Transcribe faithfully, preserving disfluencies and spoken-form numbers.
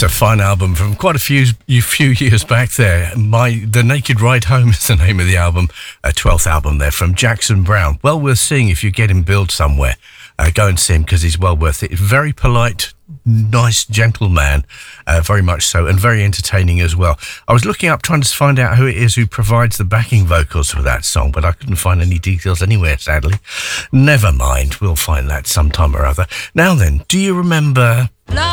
a fine album from quite a few a few years back there. My The Naked Ride Home is the name of the album, a twelfth album there from Jackson Browne. Well worth seeing if you get him billed somewhere. Uh, go and see him because he's well worth it. Very polite, nice, gentle man, uh, very much so, and very entertaining as well. I was looking up trying to find out who it is who provides the backing vocals for that song, but I couldn't find any details anywhere, sadly. Never mind, we'll find that sometime or other. Now then, do you remember...